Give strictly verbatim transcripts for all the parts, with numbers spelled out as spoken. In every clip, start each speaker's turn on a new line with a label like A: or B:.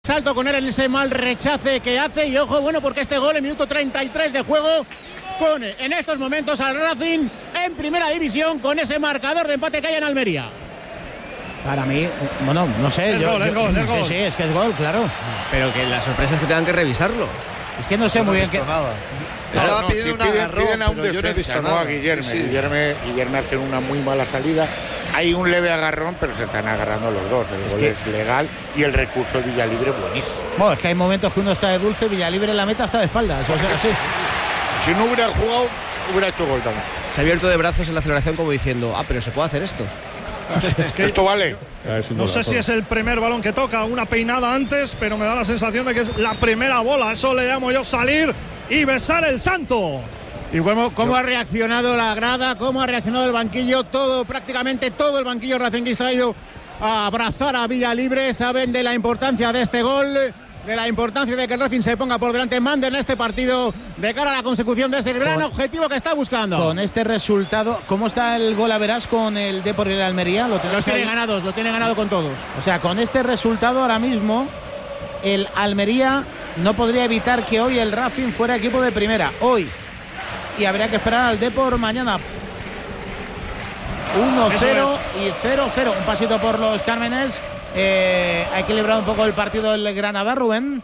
A: Salto con él en ese mal rechace que hace y ojo, bueno, porque este gol en minuto treinta y tres de juego pone en estos momentos al Racing en primera división con ese marcador de empate que hay en Almería.
B: Para mí, bueno, no sé.
C: Es
B: yo,
C: gol,
B: yo,
C: es gol, es
B: sí,
C: gol.
B: Sí, es que es gol, claro.
D: Pero que la sorpresa es que tengan que revisarlo.
B: Es que no sé
E: Yo
B: muy
E: no he
B: bien
E: visto
B: qué.
E: nada.
F: Claro,
E: Estaba
F: no,
E: pidiendo
F: si
E: un
F: piden,
E: agarrón,
F: piden a un
E: pero yo no he
F: defensa,
E: visto
F: no
E: nada.
F: a Guillermo.
E: Sí, sí.
F: Guillermo. Guillermo hace una muy mala salida. Hay un leve agarrón, pero se están agarrando los dos. El
B: Es
F: gol
B: que-
F: es legal y el recurso de Villalibre buenísimo.
B: Bueno, es que hay momentos que uno está de dulce, Villalibre en la meta está de espaldas. O sea, sí.
F: Si no hubiera jugado, hubiera hecho gol también.
D: Se ha abierto de brazos en la celebración como diciendo, ah, pero se puede hacer esto.
C: Es que
F: Esto vale.
C: no sé si es el primer balón que toca, una peinada antes, pero me da la sensación de que es la primera bola. Eso le llamo yo salir y besar el santo.
A: Y cómo, cómo ha reaccionado la grada, cómo ha reaccionado el banquillo, todo, prácticamente todo el banquillo racinguista ha ido a abrazar a Villalibre, saben de la importancia de este gol, de la importancia de que el Racing se ponga por delante, mande en este partido de cara a la consecución de ese gran
B: Con-
A: objetivo que está buscando.
B: Con este resultado, ¿cómo está el gol a verás con el Depor y el Almería? Lo
A: Los
B: tenemos
A: tiene
B: ahí.
A: ganados, lo tiene ganado con todos.
B: O sea, con este resultado ahora mismo, el Almería no podría evitar que hoy el Racing fuera equipo de primera. Hoy. Y habría que esperar al Depor mañana. uno cero y cero cero. Un pasito por los Cármenes. Eh, ha equilibrado un poco el partido el Granada, Rubén.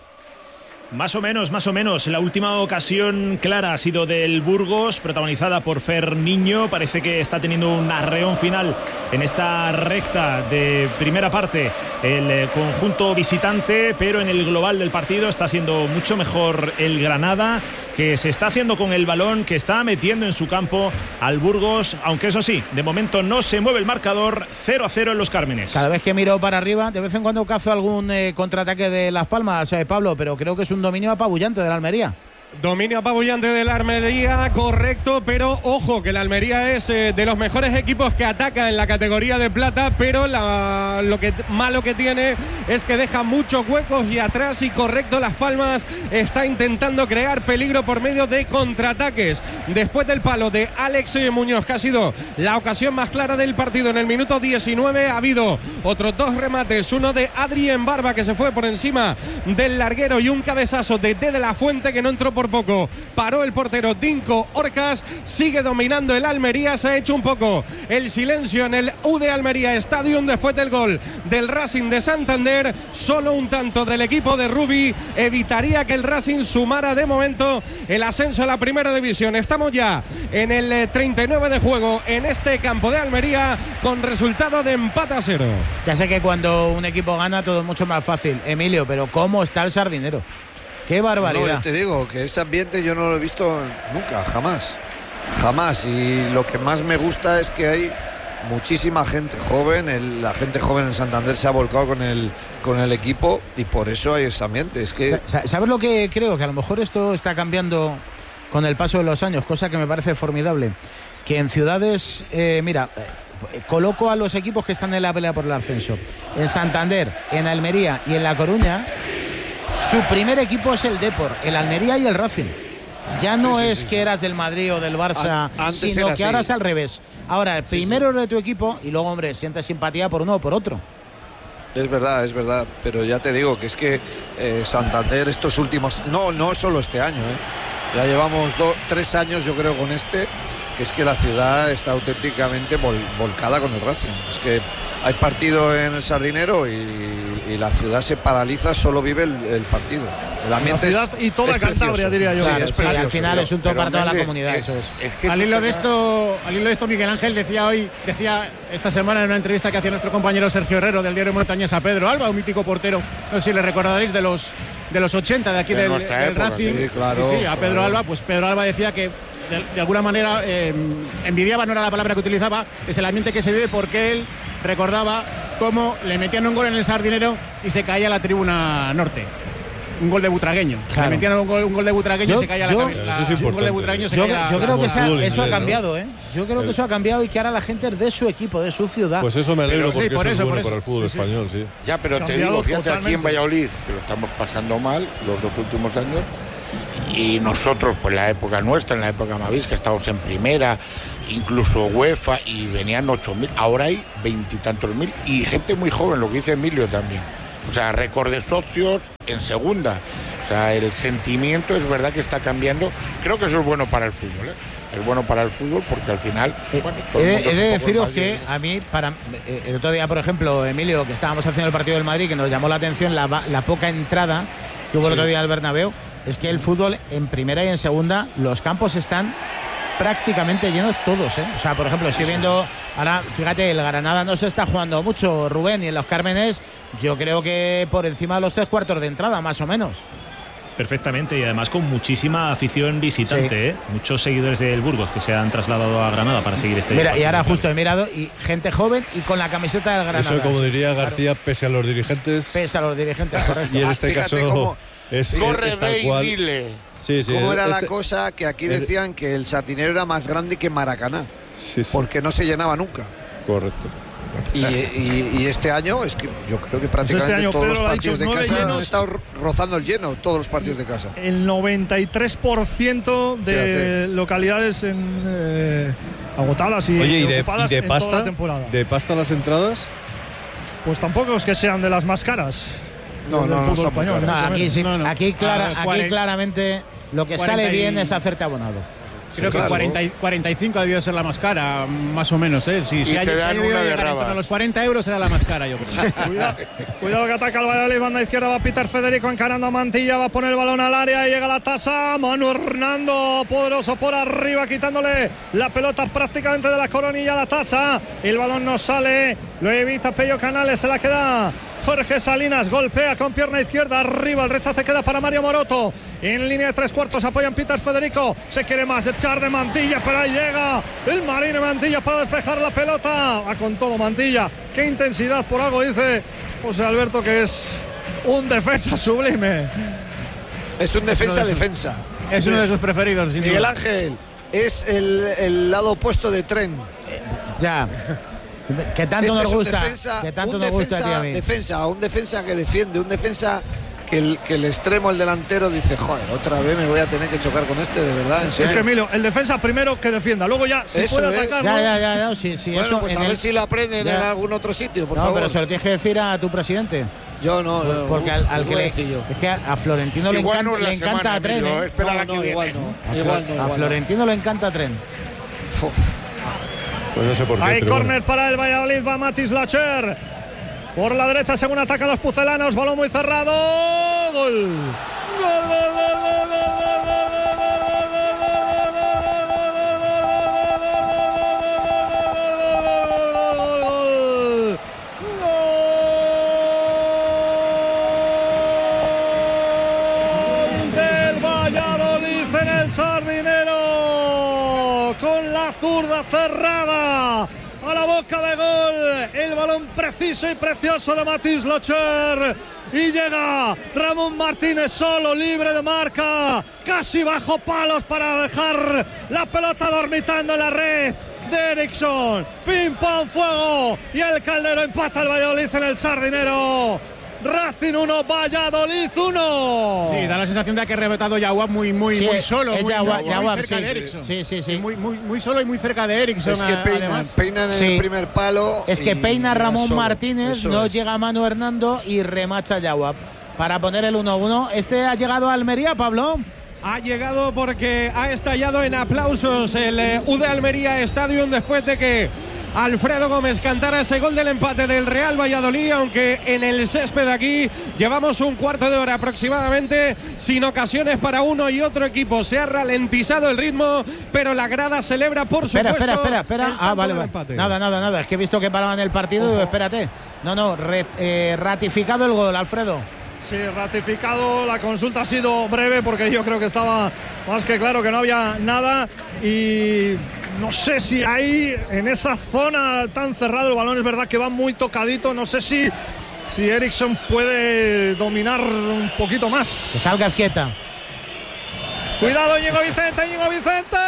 G: Más o menos, más o menos. La última ocasión clara ha sido del Burgos, protagonizada por Fer Niño. Parece que está teniendo un arreón final en esta recta de primera parte el eh, conjunto visitante, pero en el global del partido está siendo mucho mejor el Granada, que se está haciendo con el balón, que está metiendo en su campo al Burgos, aunque eso sí, de momento no se mueve el marcador. Cero a cero en los Cármenes.
B: Cada vez que miro para arriba, de vez en cuando cazo algún eh, contraataque de Las Palmas, eh, Pablo, pero creo que es un dominio apabullante de la Almería.
C: Dominio apabullante de la Almería, correcto, pero ojo que la Almería es eh, de los mejores equipos que ataca en la categoría de plata, pero la, lo que malo que tiene es que deja muchos huecos y atrás, y correcto, Las Palmas está intentando crear peligro por medio de contraataques. Después del palo de Alex Muñoz, que ha sido la ocasión más clara del partido en el minuto diecinueve, ha habido otros dos remates, uno de Adrien Barba que se fue por encima del larguero y un cabezazo de D de la Fuente que no entró por poco. Paró el portero Dinko Orcas. Sigue dominando el Almería. Se ha hecho un poco el silencio en el U D Almería Stadium después del gol del Racing de Santander. Solo un tanto del equipo de Rubi evitaría que el Racing sumara de momento el ascenso a la primera división. Estamos ya en el treinta y nueve de juego en este campo de Almería con resultado de empate a cero.
B: Ya sé que cuando un equipo gana todo es mucho más fácil, Emilio, pero ¿cómo está el Sardinero? ¡Qué barbaridad!
E: No, yo te digo que ese ambiente yo no lo he visto nunca, jamás. Jamás. Y lo que más me gusta es que hay muchísima gente joven. El, la gente joven en Santander se ha volcado con el, con el equipo y por eso hay ese ambiente. Es que
B: ¿Sabes lo que creo? Que a lo mejor esto está cambiando con el paso de los años, cosa que me parece formidable. Que en ciudades, eh, mira, eh, coloco a los equipos que están en la pelea por el ascenso. En Santander, en Almería y en La Coruña, su primer equipo es el Depor, el Almería y el Racing. Ya no
E: Sí, sí,
B: es
E: sí,
B: que
E: sí.
B: eras del Madrid o del Barça,
E: An- antes
B: sino
E: era
B: que
E: así.
B: ahora es al revés. Ahora, el
E: Sí,
B: primero es de tu equipo y luego, hombre, sientes simpatía por uno o por otro.
E: es verdad, es verdad. Pero ya te digo que es que eh, Santander estos últimos... No, no solo este año, ¿eh? Ya llevamos do, tres años yo creo con este, que es que la ciudad está auténticamente vol, volcada con el Racing. Es que hay partido en el Sardinero y, y la ciudad se paraliza, solo vive el, el partido. El
C: La
E: ambiente
C: ciudad
E: es,
C: y toda
E: es
C: Cantabria,
E: precioso.
C: diría yo.
E: Sí,
B: Claro,
E: es
B: sí,
E: precioso.
B: al final es un todo
F: Pero,
B: para toda la
F: Méndez,
B: comunidad,
F: eh,
B: eso es.
F: Es que
A: Al
F: eso
A: hilo de
F: está-
A: esto, al hilo de esto, Miguel Ángel decía hoy, decía esta semana en una entrevista que hacía nuestro compañero Sergio Herrero del diario Montañés a Pedro Alba, un mítico portero, no sé si le recordaréis, de los de los ochenta de aquí
F: De
A: del,
F: nuestra
A: del
F: época,
A: Racing.
E: sí, claro,
A: Sí, sí, a Pedro
E: claro.
A: Alba, pues Pedro Alba decía que de, de alguna manera eh, envidiaba, no era la palabra que utilizaba, es el ambiente que se vive porque él recordaba cómo le metían un gol en el Sardinero y se caía la tribuna norte. Un gol de butragueño.
B: Claro.
A: Le metían un gol, un gol de butragueño
B: Yo-
A: y se caía
B: yo-
A: la, la
H: Eso es
A: un gol de
H: importante.
A: butragueño se
B: Yo,
A: caía
B: yo
A: la-
B: creo que
H: la-
B: se ha-
H: fútbol
B: eso ha
H: inglés, ¿no?
B: cambiado, ¿eh? Yo creo que eso ha cambiado y que ahora la gente es de su equipo, de su ciudad.
H: Pues eso me alegro
A: Pero sí,
H: porque
A: por
H: eso,
A: eso,
H: es
A: por
H: bueno
A: eso.
H: para el fútbol
A: Sí, sí.
H: español, sí.
F: Ya, pero te
C: Cambiado
F: digo, fíjate, aquí en
C: totalmente.
F: Valladolid, que lo estamos pasando mal los dos últimos años, y nosotros, pues la época nuestra, en la época Mavis, que estábamos en primera, incluso UEFA, y venían ocho mil, ahora hay veintitantos mil, y gente muy joven, lo que dice Emilio también. O sea, récord de socios en segunda. O sea, el sentimiento es verdad que está cambiando. Creo que eso es bueno para el fútbol, ¿eh? Es bueno para el fútbol porque al final...
B: Eh,
F: bueno, todo
B: he,
F: el mundo
B: he de
F: es un poco
B: deciros
F: más
B: que
F: bien.
B: a mí, para eh, el otro día, por ejemplo, Emilio, que estábamos haciendo el partido del Madrid, que nos llamó la atención la, la poca entrada que hubo
E: Sí.
B: el otro día al Bernabéu, es que el fútbol en primera y en segunda, los campos están prácticamente llenos todos, ¿eh? O sea, por ejemplo, estoy viendo ahora, fíjate, el Granada no se está jugando mucho, Rubén, y en los Cármenes yo creo que por encima de los tres cuartos de entrada, más o menos.
G: Perfectamente, y además con muchísima afición visitante,
B: Sí.
G: ¿eh? Muchos seguidores del Burgos que se han trasladado a Granada para seguir este
B: Mira, y
G: partido.
B: ahora justo he mirado y gente joven y con la camiseta del Granada.
H: Eso, como diría
B: Claro,
H: García, pese a los dirigentes.
B: pese a los dirigentes, correcto.
H: Y en
E: Ah,
H: este
E: fíjate
H: caso
E: cómo-
H: es, es,
F: Corre,
H: es tal
F: ve y
H: cual.
F: dile.
H: Sí, sí,
E: ¿Cómo era
H: este-
E: la cosa que aquí
H: el-
E: decían que el Sardinero era más grande que Maracaná?
H: Sí, sí,
E: Porque no se llenaba nunca.
H: correcto.
E: Y, y- y este año es que yo creo que prácticamente
I: este año
E: todos
I: Pedro
E: los
I: lo ha
E: partidos de
I: dicho, nueve
E: casa han
I: llenos.
E: estado ro- rozando el lleno, todos los partidos de casa.
I: El noventa y tres por ciento de
E: Fíjate.
I: localidades en, eh, agotadas y,
H: Oye, ¿y de,
I: ocupadas
H: y de
I: en toda
H: pasta?
I: la temporada.
H: ¿De pasta las entradas?
I: Pues tampoco es que sean de las más caras.
E: No,
I: del
E: no, no
I: fútbol
E: está muy
I: español,
E: caro.
B: No,
I: más o
B: aquí,
I: menos.
B: sí,
A: No, no.
B: aquí, clara-
A: A ver,
B: aquí
A: cuarenta
B: claramente lo que
A: cuarenta
B: sale
A: y-
B: bien es hacerte abonado.
A: Creo que
E: claro.
A: cuarenta y- cuarenta y cinco ha debido ser la más cara, más o menos, ¿eh? Si,
F: Y
A: si
F: te
A: hay, si
F: dan
A: ha debido
F: una de
A: llegar en torno
F: rabas.
A: a los cuarenta euros era la más cara, yo creo.
I: Cuidado, cuidado que ataca el Valladolid, banda izquierda va Peter Federico encarando a Mantilla, va a poner el balón al área y llega la tasa, Manu Hernando, poderoso por arriba, quitándole la pelota prácticamente de la coronilla a la tasa, el balón no sale, lo evita Pello Canales, se la queda Jorge Salinas, golpea con pierna izquierda, arriba, el rechace queda para Mario Moroto, en línea de tres cuartos apoyan Peter Federico, se quiere más echar de Mantilla, pero ahí llega el Marino Mantilla para despejar la pelota, va con todo Mantilla, qué intensidad, por algo dice José Alberto que es un defensa sublime.
E: Es un defensa-defensa.
A: Es uno de sus preferidos, sin
E: Miguel
A: duda.
E: Ángel, es el, el lado opuesto de Tren.
B: Ya. Que tanto
E: Este
B: nos
E: es un
B: gusta.
E: defensa,
B: Que tanto
E: un
B: nos gusta,
E: defensa,
B: tío, a mí.
E: defensa, un defensa que defiende, un defensa que el, que el extremo, el delantero, dice, joder, otra vez me voy a tener que chocar con este, de verdad, en
I: Es
E: serio.
I: que Emilio, el defensa primero que defienda, luego ya si
E: Eso
I: puede
E: es.
I: atacar,
B: Ya,
I: ¿no?
B: ya, ya, ya, sí, sí,
E: Bueno,
B: eso
E: pues
B: en
E: a ver
B: el-
E: si lo aprenden
B: ya.
E: en algún otro sitio, por
B: No,
E: favor.
B: pero se lo tienes que decir a tu presidente.
E: Yo no, no,
B: Porque
E: uf,
B: al, al
E: lo
B: que
E: voy a
B: le,
E: decir yo.
B: es que a Florentino le
F: Igual
B: encanta,
F: no es la
B: le encanta
F: semana,
B: a Tren.
F: Emilio,
B: ¿eh?
F: espera la
E: No,
F: que
E: no,
F: viene.
E: igual no,
B: A,
E: igual
B: Flo-
E: no,
B: a
E: igual no.
B: Florentino le encanta Tren.
E: Uf.
H: Pues no sé por qué.
I: Hay
H: pero
I: córner
H: bueno.
I: para el Valladolid, va Matis Lacher. Por la derecha, según atacan los pucelanos, balón muy cerrado. Gol. Gol, gol, gol, gol, gol, gol, del Valladolid en el Sardinero, con la zurda cerrada a la boca de gol, el balón preciso y precioso de Matis Lacher, y llega Ramón Martínez solo, libre de marca, casi bajo palos para dejar la pelota dormitando en la red de Eriksson. Pim pam fuego, y el Caldero empata el Valladolid en el Sardinero. Racing uno, Valladolid uno.
A: Sí, da la sensación de que ha rebotado Yaguab muy, muy,
B: Sí,
A: muy solo.
B: es
A: muy,
B: Yaguab,
A: muy
B: Yaguab,
A: cerca
B: sí,
A: de
B: sí,
A: Eriksson.
B: sí, sí, sí.
A: Muy, muy, muy solo y muy cerca de Eriksson.
E: Es que
A: a-
E: peinan,
A: además.
E: peinan en
B: Sí.
E: el primer palo.
B: Es que
E: y
B: peina
E: era
B: Ramón
E: solo.
B: Martínez,
E: Eso
B: no
E: es.
B: llega Manu Hernando y remacha Yaguab para poner el uno uno. Este ha llegado a Almería, Pablo.
C: Ha llegado porque ha estallado en aplausos el eh, U D Almería Stadium después de que Alfredo Gómez cantara ese gol del empate del Real Valladolid, aunque en el césped de aquí llevamos un cuarto de hora aproximadamente sin ocasiones para uno y otro equipo. Se ha ralentizado el ritmo, pero la grada celebra por
B: Espera,
C: supuesto.
B: espera, espera,
C: el
B: espera.
C: tanto
B: Ah, vale,
C: del
B: vale.
C: empate.
B: Nada, nada, nada. Es que he visto que paraban el partido y digo, espérate. No, no, re- eh, ratificado el gol, Alfredo.
I: Sí, ratificado, la consulta ha sido breve porque yo creo que estaba más que claro que no había nada, y no sé si ahí en esa zona tan cerrada el balón es verdad que va muy tocadito, no sé si, si Eriksson puede dominar un poquito más.
B: Que salga quieta.
I: Cuidado, Íñigo Vicente, Íñigo Vicente,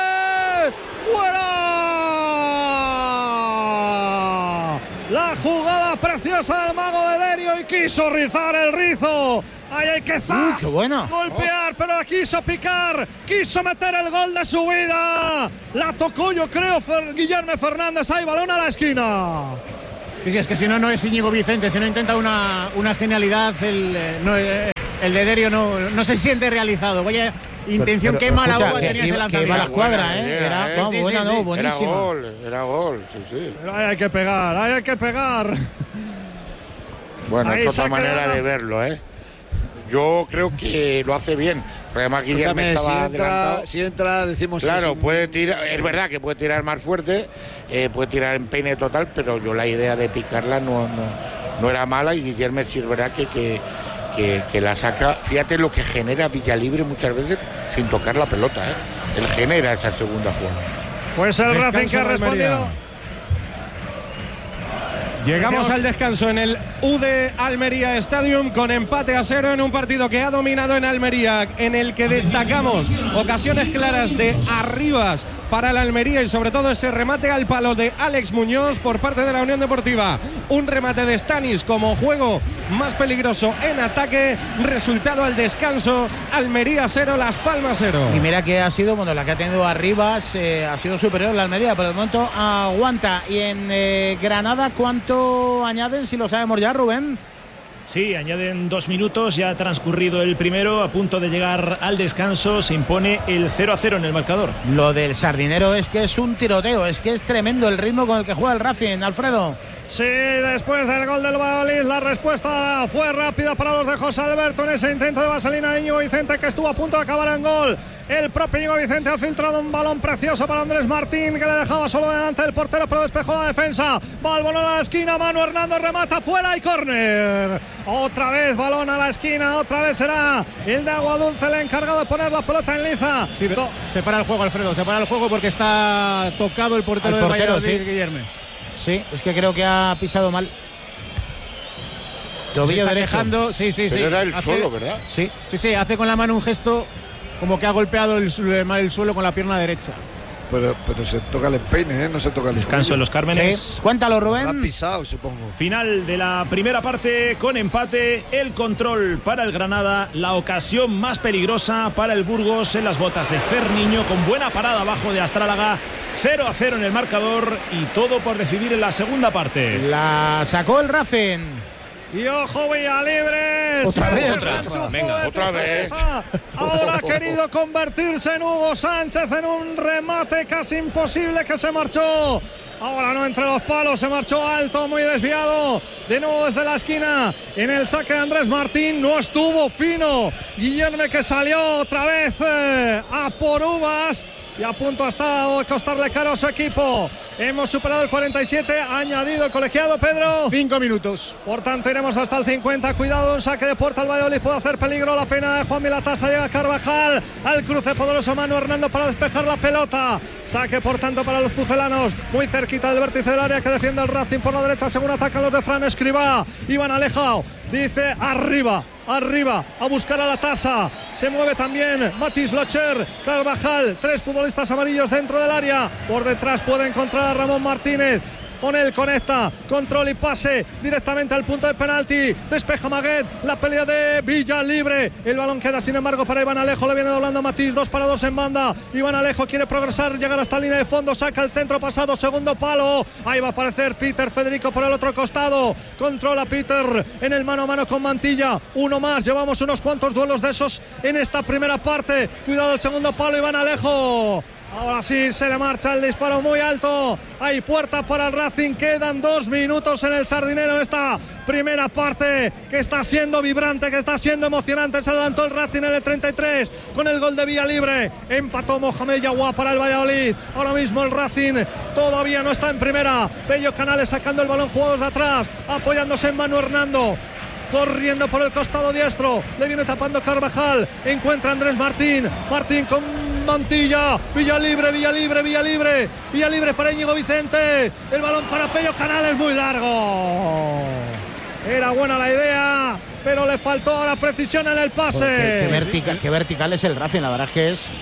I: fuera. La jugada preciosa del mago de Derio y quiso rizar el rizo. Ahí hay que zas,
B: Uy, qué buena.
I: golpear, pero la quiso picar, quiso meter el gol de su vida. La tocó, yo creo, Fer- Guillermo Fernández. Ahí, balón a la esquina.
A: Sí, sí, es que si no, no es Íñigo Vicente, si no intenta una, una genialidad, el, eh, no, eh, el de Derio no, no se siente realizado. Vaya intención,
B: pero,
A: qué
B: pero,
A: mala
B: escucha,
A: uva
B: que
A: tenía ese
B: iba- que
A: lanzamiento.
B: iba a la escuadra,
F: Buena
B: ¿eh?
F: idea,
B: Era,
F: ¿eh?
B: vamos,
A: Sí, sí,
B: buena,
A: sí,
B: no,
A: sí.
F: Era
B: buenísima.
F: gol, era gol, sí, sí.
I: Pero ahí hay que pegar, ahí hay que pegar.
F: Bueno,
I: Ahí
F: es otra
I: se ha
F: manera
I: quedado.
F: de verlo, ¿eh? Yo creo que lo hace bien. Porque además Guillermo
E: Escúchame, si
F: estaba
E: entra,
F: adelantado.
E: si entra, decimos que es
F: Claro,
E: un-
F: puede tirar, es verdad que puede tirar más fuerte, eh, puede tirar en peine total, pero yo la idea de picarla no, no, no era mala y Guillermo sí es verdad que, que, que, que la saca. Fíjate lo que genera Villalibre muchas veces sin tocar la pelota, ¿eh? Él genera esa segunda jugada.
I: Pues el
C: Descanso
I: Racing que ha
C: de Almería.
I: respondido.
C: Llegamos al descanso en el U D Almería Stadium con empate a cero en un partido que ha dominado en Almería, en el que destacamos ocasiones claras de arribas para la Almería y sobre todo ese remate al palo de Alex Muñoz por parte de la Unión Deportiva. Un remate de Stanis como juego más peligroso en ataque. Resultado al descanso: Almería cero, Las Palmas cero.
B: Y mira que ha sido, bueno, la que ha tenido Arribas, eh, ha sido superior la Almería, pero de momento aguanta. Y en eh, Granada, ¿cuánto añaden, si lo sabemos ya, Rubén?
G: Sí, añaden dos minutos, ya ha transcurrido el primero, a punto de llegar al descanso, se impone el cero a cero en el marcador.
B: Lo del Sardinero es que es un tiroteo, es que es tremendo el ritmo con el que juega el Racing, Alfredo.
I: Sí, después del gol del Valladolid, la respuesta fue rápida para los de José Alberto en ese intento de vaselina de Íñigo Vicente, que estuvo a punto de acabar en gol. El propio Íñigo Vicente ha filtrado un balón precioso para Andrés Martín, que le dejaba solo delante del portero, pero despejó la defensa. Va el balón a la esquina, Manu Hernando remata fuera y córner. Otra vez balón a la esquina, otra vez será el de Aguadulce el encargado de poner la pelota en liza.
A: Sí, pero se para el juego, Alfredo, se para el juego porque está tocado el portero
B: Al
A: del
B: portero,
A: Valladolid,
B: sí.
A: Guillermo.
B: Sí, es que creo que ha pisado mal.
A: Se
B: Tobillo
A: está
B: derecho.
A: quejando, sí, sí, sí.
F: Pero era el
A: Hace-
F: solo, ¿verdad?
B: Sí.
A: Sí, sí, hace con la mano un gesto como que ha golpeado el, su- el suelo con la pierna derecha.
E: Pero, pero se toca el empeine, ¿eh? No se toca el
G: Descanso en
E: tobillo.
G: los Cármenes.
B: Sí. Cuéntalo,
E: Lo ha
B: Rubén.
E: pisado, supongo.
G: Final de la primera parte con empate, el control para el Granada, la ocasión más peligrosa para el Burgos en las botas de Fer Niño, con buena parada abajo de Astrálaga, cero a cero en el marcador y todo por decidir en la segunda parte.
B: La sacó el Racing.
I: Y ojo, Villalibre.
B: Otra
I: Se
B: vez.
I: enchufó
F: Venga,
I: de
F: otra vez.
I: cabeza. Ahora ha querido convertirse en Hugo Sánchez en un remate casi imposible que se marchó. Ahora no entre los palos, se marchó alto, muy desviado. De nuevo desde la esquina. En el saque de Andrés Martín no estuvo fino. Guillermo, que salió otra vez eh, a por uvas. Y a punto ha estado de costarle caro a su equipo. Hemos superado el cuarenta y siete, ha añadido el colegiado, Pedro.
A: Cinco minutos.
I: Por tanto, iremos hasta el cincuenta. Cuidado, un saque de puerta al Valladolid puede hacer peligro. La pena de Juan Milatasa, llega Carvajal al cruce poderoso Manu Hernando para despejar la pelota. Saque, por tanto, para los pucelanos, muy cerquita del vértice del área que defiende el Racing por la derecha, según atacan los de Fran Escribá. Iván Alejao dice arriba, arriba, a buscar a la tasa. Se mueve también Matis Locher, Carvajal, tres futbolistas amarillos dentro del área. Por detrás puede encontrar a Ramón Martínez. Con él conecta, control y pase directamente al punto de penalti. Despeja Maguet, la pelea de Villalibre. El balón queda sin embargo para Iván Alejo. Le viene doblando Matís, dos para dos en banda. Iván Alejo quiere progresar, llegar hasta la línea de fondo. Saca el centro pasado, segundo palo. Ahí va a aparecer Peter Federico por el otro costado. Controla Peter en el mano a mano con Mantilla. Uno más, llevamos unos cuantos duelos de esos en esta primera parte. Cuidado el segundo palo, Iván Alejo. Ahora sí se le marcha el disparo muy alto. Hay puerta para el Racing. Quedan dos minutos en el Sardinero. Esta primera parte que está siendo vibrante, que está siendo emocionante. Se adelantó el Racing en el treinta y tres con el gol de Villalibre. Empató Mohamed Yaguá para el Valladolid. Ahora mismo el Racing todavía no está en primera. Pello Canales sacando el balón, jugadores de atrás, apoyándose en Manu Hernando. Corriendo por el costado diestro, le viene tapando Carvajal, encuentra a Andrés Martín, Martín con Mantilla, Villalibre, Villalibre, Villalibre, Villalibre para Íñigo Vicente, el balón para Pello Canales, muy largo. Era buena la idea, pero le faltó ahora precisión en el pase.
B: Qué, qué, vertica, qué vertical es el Racing, la verdad es que es...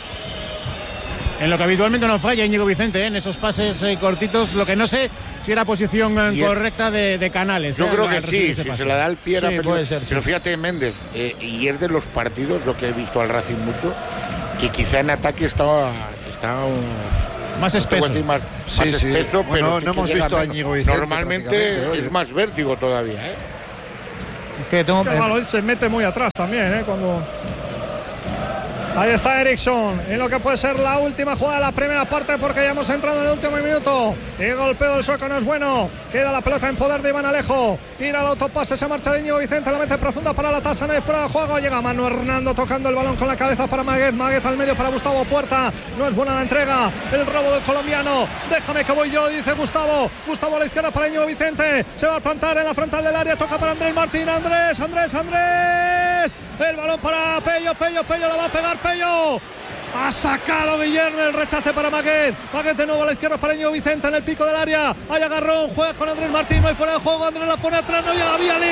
A: En lo que habitualmente no falla Íñigo Vicente, ¿eh? En esos pases eh, cortitos. Lo que no sé si era posición eh,
F: Y es-
A: correcta de, de Canales.
F: Yo
A: ¿eh?
F: creo
A: al
F: que
A: recibir
F: sí,
A: ese
F: si
A: pase.
F: se le da el pie era
B: Sí,
F: peligroso.
B: puede ser, sí.
F: Pero fíjate, Méndez, eh, y es de los partidos, lo que he visto al Racing mucho, que quizá en ataque estaba, estaba uh,
A: Más espeso.
F: No más,
E: Sí,
F: más
E: sí.
F: espeso,
E: Bueno,
F: pero
E: no
F: sí que
E: hemos
F: llega
E: visto a
F: menos.
E: Íñigo Vicente
F: Normalmente
E: prácticamente, oye.
F: es más vértigo todavía, ¿eh?
B: Es que tengo,
I: Es que Valladolid se mete muy atrás también, ¿eh? Cuando... Ahí está Eriksson, en lo que puede ser la última jugada de la primera parte, porque ya hemos entrado en el último minuto. El golpeo del sueco no es bueno. Queda la pelota en poder de Iván Alejo. Tira el autopase, se marcha de Íñigo Vicente, la mete profunda para la tasa, no hay fuera de juego. Llega Manu Hernando tocando el balón con la cabeza para Maguet. Maguet al medio para Gustavo Puerta. No es buena la entrega. El robo del colombiano. Déjame que voy yo, dice Gustavo. Gustavo a la izquierda para Íñigo Vicente. Se va a plantar en la frontal del área. Toca para Andrés Martín. Andrés, Andrés, Andrés. El balón para Pello, Pello, Pello. La va a pegar Pello. Ha sacado Guillermo, el rechace para Maguet. Maguet de nuevo a la izquierda para Íñigo Vicente en el pico del área. Hay agarrón, juega con Andrés Martín, no hay fuera de juego. Andrés la pone atrás, no llega, vía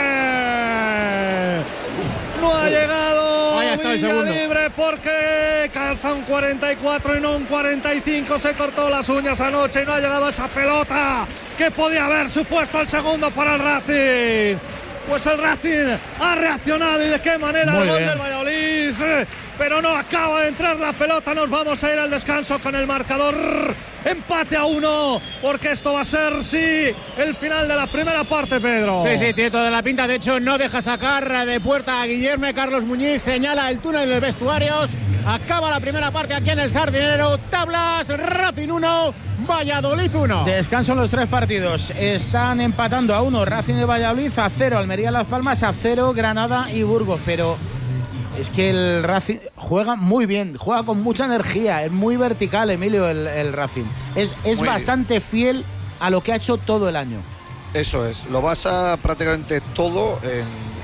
I: libre. No ha llegado
A: Ahí está el
I: vía
A: segundo.
I: libre porque calza un cuarenta y cuatro y no un cuarenta y cinco. Se cortó las uñas anoche y no ha llegado esa pelota que podía haber supuesto el segundo para el Racing. Pues el Racing ha reaccionado y de qué manera.
B: Muy
I: el gol
B: bien.
I: del Valladolid, pero no acaba de entrar la pelota. Nos vamos a ir al descanso con el marcador empate a uno, porque esto va a ser, sí, el final de la primera parte, Pedro.
A: Sí, sí, tiene toda la pinta. De hecho, no deja sacar de puerta a Guillermo. Carlos Muñiz señala el túnel de vestuarios. Acaba la primera parte aquí en el Sardinero. Tablas, Racing uno, Valladolid uno.
B: Descanso en los tres partidos. Están empatando a uno Racing y Valladolid, a cero Almería Las Palmas, a cero Granada y Burgos. Pero es que el Racing juega muy bien, juega con mucha energía, es muy vertical, Emilio, el, el Racing. Es, es bastante fiel a lo que ha hecho todo el año.
E: Eso es, lo basa prácticamente todo en,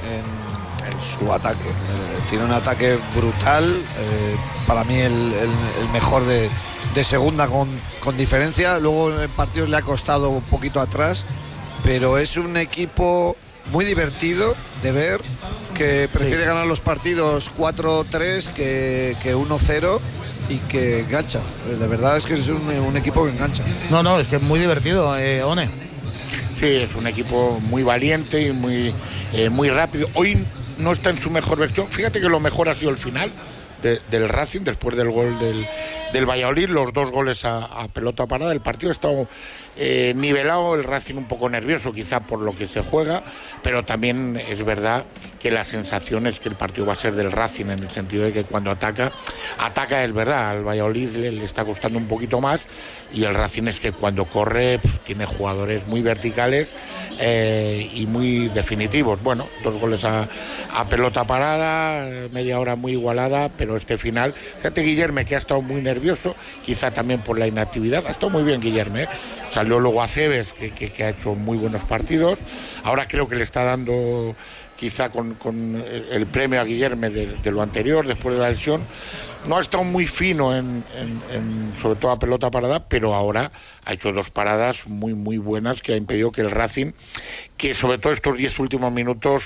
E: en, en su ataque. Eh, tiene un ataque brutal, eh, para mí el, el, el mejor de, de segunda con, con diferencia. Luego en partidos le ha costado un poquito atrás, pero es un equipo muy divertido de ver, que prefiere ganar los partidos cuatro tres que, que uno cero y que engancha. La verdad es que es un, un equipo que engancha.
B: No, no, es que es muy divertido, eh, One.
F: Sí, es un equipo muy valiente y muy, eh, muy rápido. Hoy no está en su mejor versión. Fíjate que lo mejor ha sido el final de, del Racing, después del gol del, del Valladolid, los dos goles a, a pelota parada. El partido ha estado eh, nivelado, el Racing un poco nervioso quizá por lo que se juega, pero también es verdad que la sensación es que el partido va a ser del Racing, en el sentido de que cuando ataca, ataca es verdad, al Valladolid le, le está costando un poquito más, y el Racing es que cuando corre pff, tiene jugadores muy verticales eh, y muy definitivos. Bueno, dos goles a, a pelota parada, media hora muy igualada, pero este final, fíjate Guillermo, que ha estado muy nervioso, quizá también por la inactividad, ha estado muy bien Guillermo, ¿eh? Salió luego Aceves, que, que, que ha hecho muy buenos partidos, ahora creo que le está dando quizá con, con el premio a Guillermo de, de lo anterior, después de la lesión. No ha estado muy fino, en, en, en, sobre todo a pelota parada, pero ahora ha hecho dos paradas muy, muy buenas que ha impedido que el Racing, que sobre todo estos diez últimos minutos,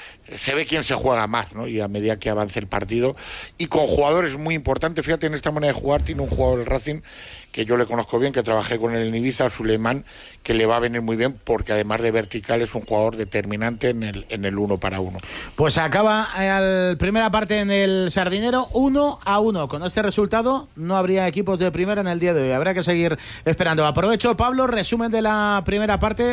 F: se ve quién se juega más, ¿no? Y a medida que avance el partido, y con jugadores muy importantes. Fíjate, en esta manera de jugar tiene un jugador del Racing que yo le conozco bien, que trabajé con él en Ibiza, Suleimán, que le va a venir muy bien, porque además de vertical es un jugador determinante en el, en el uno para uno.
B: Pues acaba la primera parte en el Sardinero uno a uno. Con este resultado no habría equipos de primera en el día de hoy. Habrá que seguir esperando. Aprovecho, Pablo, resumen de la primera parte.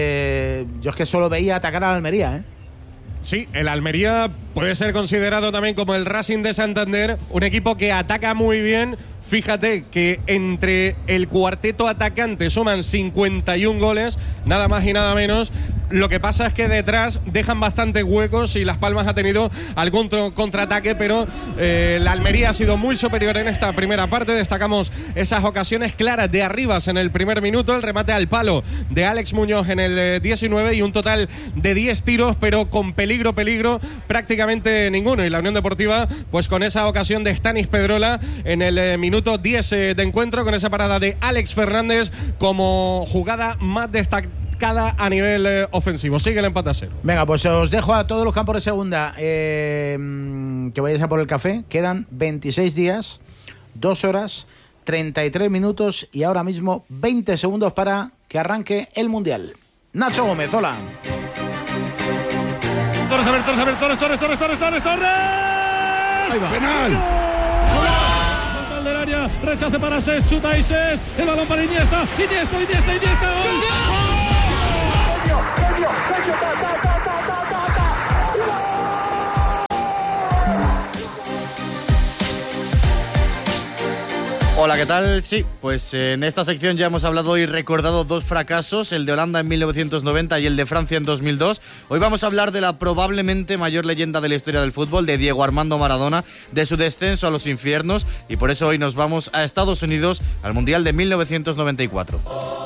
B: Eh, yo es que solo veía atacar a la Almería, ¿eh?
C: Sí, el Almería puede ser considerado también como el Racing de Santander, un equipo que ataca muy bien. Fíjate que entre el cuarteto atacante suman cincuenta y un goles, nada más y nada menos. Lo que pasa es que detrás dejan bastantes huecos y Las Palmas ha tenido algún contraataque, pero eh, la Almería ha sido muy superior en esta primera parte. Destacamos esas ocasiones claras de Arribas en el primer minuto, el remate al palo de Alex Muñoz en el diecinueve y un total de diez tiros, pero con peligro, peligro prácticamente ninguno. Y la Unión Deportiva, pues con esa ocasión de Stanis Pedrola en el eh, minuto diez de encuentro, con esa parada de Alex Fernández como jugada más destacada a nivel eh, ofensivo. Sigue el empate a cero.
B: Venga, pues os dejo a todos los campos de segunda eh, que vayáis a por el café. Quedan veintiséis días, dos horas, treinta y tres minutos y ahora mismo veinte segundos para que arranque el Mundial. Nacho Gómez, hola.
I: Torres, a ver, Torres, a ver, Torres, Torres, Torres, Torres, Torres, Torres.
H: Penal.
I: del área, rechace para Ses, chuta y Ses, el balón para Iniesta, Iniesta, Iniesta, Iniesta, ¡gol!
J: Hola, ¿qué tal? Sí, pues en esta sección ya hemos hablado y recordado dos fracasos, el de Holanda en mil novecientos noventa y el de Francia en dos mil dos. Hoy vamos a hablar de la probablemente mayor leyenda de la historia del fútbol, de Diego Armando Maradona, de su descenso a los infiernos, y por eso hoy nos vamos a Estados Unidos, al Mundial de mil novecientos noventa y cuatro.